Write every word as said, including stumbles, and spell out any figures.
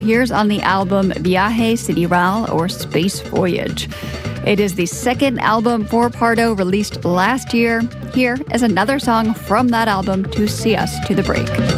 Here's on the album Viaje Sideral, or Space Voyage. It is the second album for Pardo, released last year. Here is another song from that album to see us to the break.